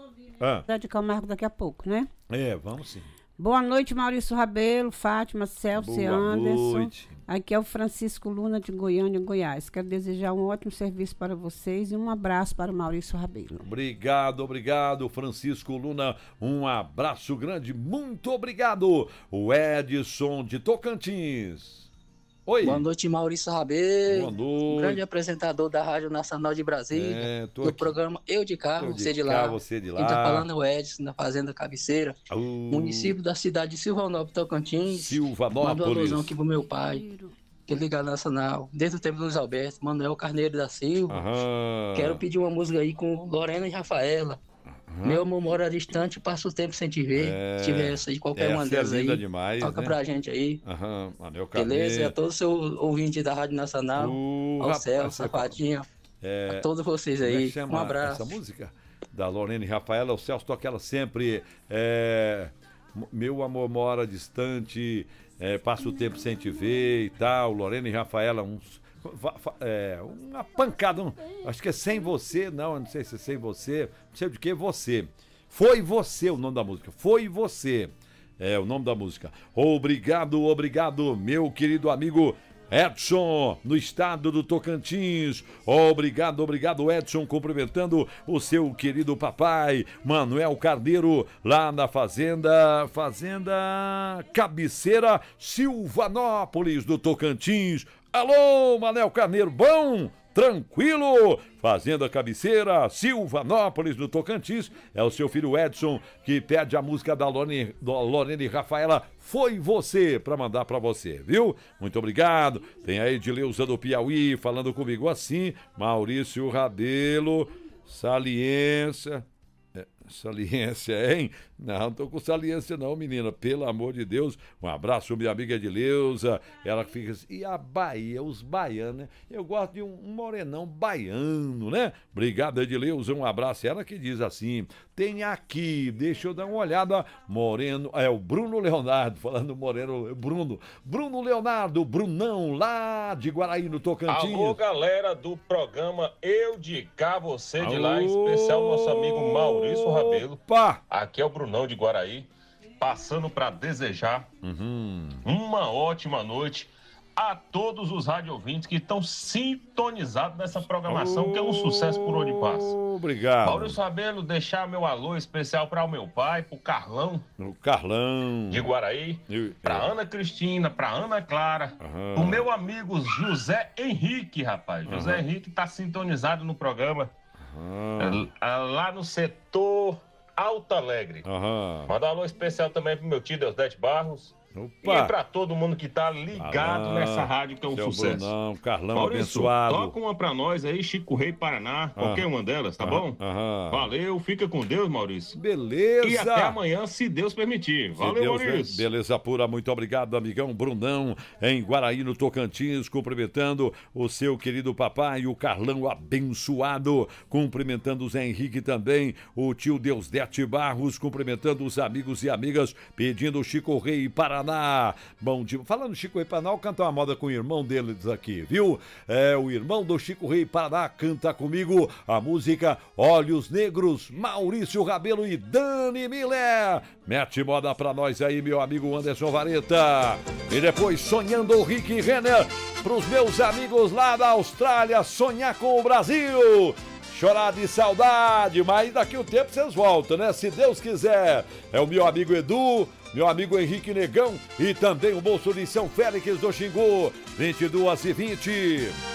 De Camargo daqui a pouco, né? Vamos sim. Boa noite, Maurício Rabelo, Fátima, Celso e Anderson. Noite. Aqui é o Francisco Luna de Goiânia, Goiás. Quero desejar um ótimo serviço para vocês e um abraço para o Maurício Rabelo. Obrigado, Francisco Luna. Um abraço grande, muito obrigado. O Edson de Tocantins. Oi. Boa noite, Maurício Rabelo. Boa noite. Grande apresentador da Rádio Nacional de Brasília. Do programa Eu de Cá, você de lá. Você de lá. Quem tá falando é o Edson, da Fazenda Cabeceira. Município da cidade de Silvanópolis, Tocantins. Silvanópolis. Manda uma alusão aqui pro meu pai, que é ligado Nacional. Desde o tempo do Luiz Alberto, Manuel Carneiro da Silva. Quero pedir uma música aí com Lorena e Rafaela. Meu amor mora distante, passa o tempo sem te ver. Se tiver essa aí, qualquer uma delas aí, demais, toca né? pra gente aí. Manel Beleza? E a todos os seus ouvintes da Rádio Nacional, ao Celso, Sapatinho, a todos vocês aí. Um abraço. Essa música da Lorena e Rafaela, o Celso toca ela sempre. Meu amor mora distante, passa o tempo sem te ver e tal. Lorena e Rafaela, uma pancada, acho que é Sem Você, não sei se é Sem Você, não sei de que, Você. Foi Você o nome da música, Foi Você é o nome da música. Obrigado, meu querido amigo Edson, no estado do Tocantins. Obrigado, Edson, cumprimentando o seu querido papai, Manuel Carneiro, lá na Fazenda Cabeceira, Silvanópolis do Tocantins. Alô, Manuel Carneiro, bom? Tranquilo? Fazenda Cabeceira, Silvanópolis do Tocantins. É o seu filho Edson que pede a música da Lorena e Rafaela, Foi Você, para mandar para você, viu? Muito obrigado. Tem a Edileuza do Piauí falando comigo assim. Maurício Rabelo, saliência, hein? Não tô com saliência não, menina, pelo amor de Deus. Um abraço, minha amiga Edileuza. Ela fica assim, e a Bahia, os baianos, né? Eu gosto de um morenão baiano, né? Obrigado, Edileuza, um abraço. Ela que diz assim, tem aqui, deixa eu dar uma olhada, moreno, o Bruno Leonardo, falando moreno, Bruno Leonardo, Brunão, lá de Guaraí, no Tocantins. Alô, galera do programa Eu de Cá, você de lá, em especial nosso amigo Maurício Rabelo. Aqui é o Brunão de Guaraí, passando para desejar uma ótima noite a todos os rádio-ouvintes que estão sintonizados nessa programação, que é um sucesso por onde passa. Obrigado. Maurício Rabelo, deixar meu alô especial para o meu pai, pro Carlão. O Carlão. De Guaraí. Pra Ana Cristina, pra Ana Clara. O meu amigo José Henrique, rapaz. José Henrique tá sintonizado no programa. Lá no setor Alto Alegre. Manda um alô especial também pro meu tio Deusdete Barros. E pra todo mundo que tá ligado nessa rádio, que é um sucesso. Brunão, Carlão, Maurício, abençoado. toca uma pra nós aí, Chico Rei Paraná, qualquer uma delas, tá bom? Valeu, fica com Deus, Maurício. Beleza. E até amanhã, se Deus permitir. Valeu, Maurício. Beleza pura, muito obrigado, amigão Brunão, em Guaraí, no Tocantins, cumprimentando o seu querido papai, o Carlão abençoado, cumprimentando o Zé Henrique também, o tio Deusdete Barros, cumprimentando os amigos e amigas, pedindo o Chico Rei Paraná. Bom dia. Falando do Chico Rei Paraná, eu canto uma moda com o irmão deles aqui, viu? O irmão do Chico Rei Paraná canta comigo a música Olhos Negros, Maurício Rabelo e Dani Miller. Mete moda pra nós aí, meu amigo Anderson Vareta. E depois Sonhando o Rick Renner, pros meus amigos lá da Austrália, sonhar com o Brasil. Chorar de saudade, mas daqui um tempo vocês voltam, né? Se Deus quiser. É o meu amigo Edu, meu amigo Henrique Negão e também o moço de São Félix do Xingu, 22h20.